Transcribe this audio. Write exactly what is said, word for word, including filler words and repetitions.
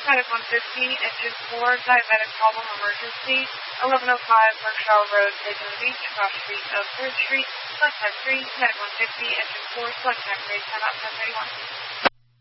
Medic one fifty, Engine four, Diabetic Problem Emergency, eleven oh five Berkshire Road, Daytona Beach, cross street of third Street, select type three, Medic one fifty, Engine four, select type three, ten out ten thirty-one.